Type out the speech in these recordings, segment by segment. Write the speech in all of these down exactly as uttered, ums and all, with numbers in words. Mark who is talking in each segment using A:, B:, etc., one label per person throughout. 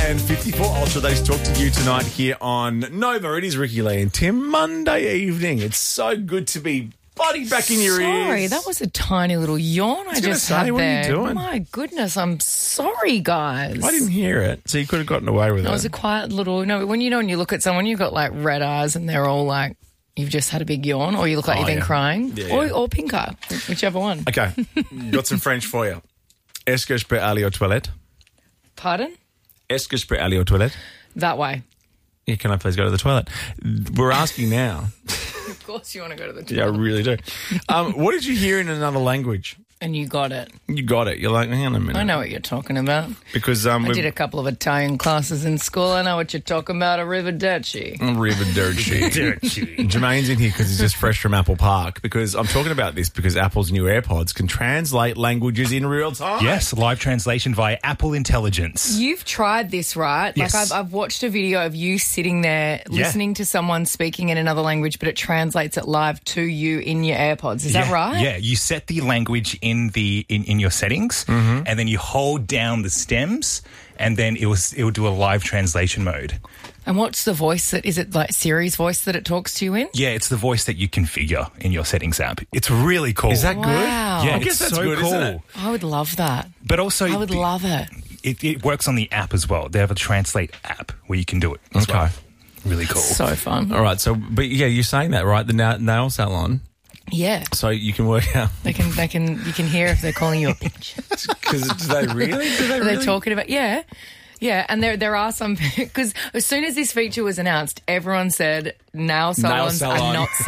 A: and fifty-four Ultra Days talk to you tonight here on Nova. It is Ricky Lee and Tim. Monday evening. It's so good to be buddy back in your
B: sorry,
A: ears.
B: Sorry, that was a tiny little yawn I,
A: I
B: just
A: say,
B: had
A: what
B: there.
A: are you doing?
B: My goodness, I'm sorry, guys.
A: I didn't hear it, so you could have gotten away with
B: It
A: it.
B: was a quiet little... No, when you know when you look at someone, you've got like red eyes and they're all like, you've just had a big yawn, or you look like
A: Oh,
B: you've been
A: yeah.
B: crying,
A: Yeah,
B: or,
A: yeah.
B: or pink eye, whichever one.
A: Okay, got some French for you. Est-ce que je peux aller aux toilettes?
B: Pardon?
A: Est-ce que je peux aller aux toilettes?
B: That way.
A: Yeah, can I please go to the toilet? We're asking now.
B: Of course you want to go to the toilet.
A: Yeah, I really do. Um, what did you hear in another language?
B: And you got it.
A: You got it. You're like, hang on a minute.
B: I know what you're talking about.
A: Because um,
B: I
A: we've-
B: did a couple of Italian classes in school. I know what you're talking about, arrivederci.
A: Arrivederci. Jermaine's in here because he's just fresh from Apple Park. Because I'm talking about this because Apple's new AirPods can translate languages in real time.
C: Yes, live translation via Apple Intelligence.
B: You've tried this, right?
C: Yes.
B: Like I've, I've watched a video of you sitting there listening to someone speaking in another language, but it translates it live to you in your AirPods. Is
C: yeah,
B: that right?
C: Yeah, you set the language in the in, in your settings,
A: Mm-hmm.
C: and then you hold down the stems, and then it was it will do a live translation mode.
B: And what's the voice that is it like Siri's voice that it talks to you in?
C: Yeah, it's the voice that you configure in your settings app. It's really cool.
A: Is that good?
B: Wow.
C: Yeah,
A: I
C: it's
A: guess that's
C: so
A: good,
C: cool.
A: isn't it?
B: I would love that.
C: But also,
B: I would
C: the-
B: love it.
C: It, it works on the app as well. They have a translate app where you can do it. As
A: Okay.
C: well. Really cool.
B: So fun.
A: All right. So, but yeah, you're saying that, right? The na- nail salon.
B: Yeah.
A: So you can work out.
B: They can, they can, you can hear if they're calling you a bitch.
A: Because do they really? Do they
B: They're
A: really?
B: talking about, yeah. Yeah, and there there are some, because as soon as this feature was announced, everyone said nail salons
A: salon.
B: are not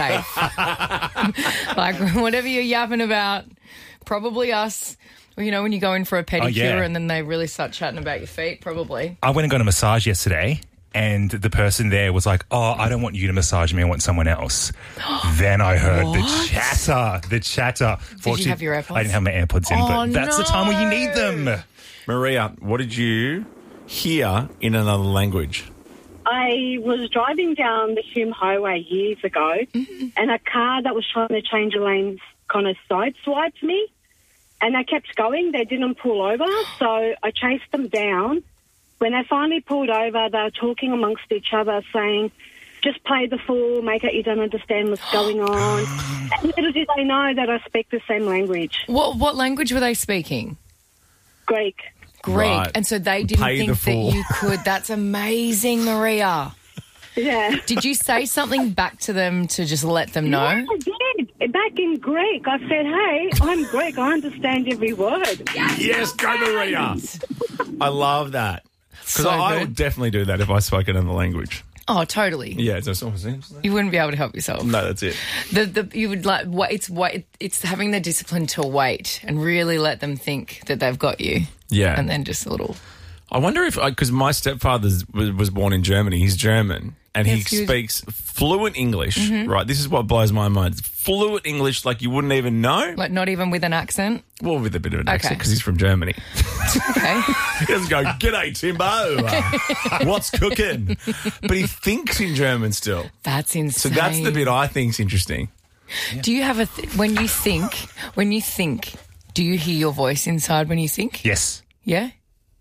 B: safe. Like, whatever you're yapping about, probably us. Well, you know, when you go in for a pedicure
C: yeah.
B: and then they really start chatting about your feet, probably.
C: I went and got a massage yesterday, and the person there was like, oh, I don't want you to massage me, I want someone else. Then I heard the
B: What?
C: chatter, the chatter.
B: Did you have your AirPods?
C: I didn't have my AirPods in,
B: Oh,
C: but that's the time when you need them.
A: Maria, what did you hear in another language?
D: I was driving down the Hume Highway years ago, and a car that was trying to change a lane kind of sideswiped me, and they kept going. They didn't pull over, so I chased them down. When they finally pulled over, they were talking amongst each other, saying, just play the fool, make it you don't understand what's going on. And little did they know that I speak the same language,
B: What what language were they speaking?
D: Greek.
B: Greek.
A: Right.
B: And so they didn't
A: Pay the
B: think that
A: fool.
B: you could. That's amazing, Maria.
D: Yeah.
B: Did you say something back to them to just let them know?
D: Yeah, I did. Back in Greek, I said, hey, I'm Greek. I understand every word.
A: Yes, go Maria. I love that. Because
B: So
A: I
B: good.
A: would definitely do that if I spoke another language.
B: Oh, totally.
A: Yeah, it's just almost
B: You wouldn't be able to help yourself.
A: No, that's it.
B: The the you would like wait. It's wait. It's having the discipline to wait and really let them think that they've got you.
A: Yeah.
B: And then just a little.
A: I wonder if, because my stepfather was, was born in Germany, he's German, and
B: Yes,
A: he
B: he was-
A: speaks fluent English, right? This is what blows my mind. Fluent English like you wouldn't even know.
B: Like not even with an accent.
A: Well, with a bit of an
B: Okay.
A: accent, because he's from Germany.
B: Okay.
A: He doesn't go, g'day, Timbo. Uh, what's cooking? But he thinks in German still.
B: That's
A: So
B: insane.
A: that's the bit I think's interesting.
B: Do you have a th- when you think when you think? Do you hear your voice inside when you think?
C: Yes.
B: Yeah.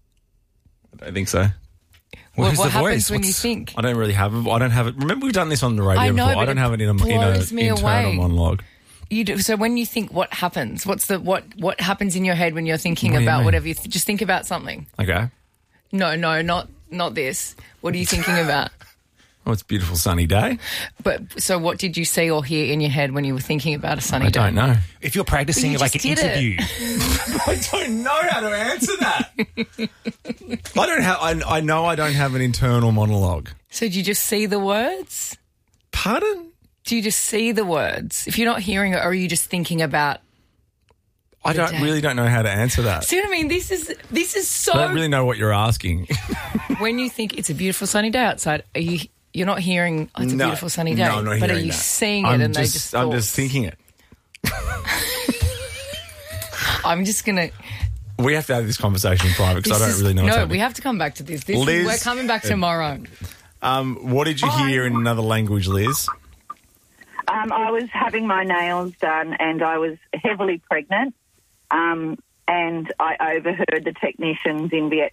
A: I don't think so.
C: Well,
B: What,
C: who's
B: what
C: the
B: happens
C: voice?
B: when you
C: What's-
B: think?
A: I don't really have it. I don't have it. Remember, we've done this on the radio
B: I know,
A: before. I
B: but
A: don't
B: it
A: have it in a, in
B: blows
A: a
B: me
A: internal
B: away.
A: monologue.
B: You do. So when you think, what happens? What's the what? What happens in your head when you're thinking
A: What do you
B: about
A: mean?
B: whatever? You th- just think about something.
A: Okay.
B: No, no, not not this. What are you thinking about?
A: Oh, it's a beautiful sunny day.
B: But so, what did you see or hear in your head when you were thinking about a sunny
A: I
B: day?
A: don't know.
C: If you're practicing
B: But you
C: like an
B: just did it.
C: interview,
A: I don't know how to answer that. I don't have. I, I know I don't have an internal monologue.
B: So, do you just see the words?
A: Pardon?
B: Do you just see the words? If you're not hearing it, or are you just thinking about?
A: I don't
B: day.
A: really don't know how to answer that.
B: See what I mean? This is this is so.
A: I don't really know what you're asking.
B: When you think it's a beautiful sunny day outside, are you? You're not hearing oh, it's a
A: No.
B: beautiful sunny day,
A: No, I'm not
B: but are
A: hearing
B: you
A: that.
B: seeing it
A: I'm
B: and
A: just,
B: they just?
A: I'm
B: thought-
A: just thinking it.
B: I'm just gonna.
A: We have to have this conversation in private because I
B: This
A: don't
B: is-
A: really know. what's
B: No,
A: happening.
B: we have to come back to this. This
A: Liz-
B: is, we're coming back tomorrow.
A: Um, what did you hear in another language, Liz?
E: Um, I was having my nails done and I was heavily pregnant, um, and I overheard the technicians in Vietnam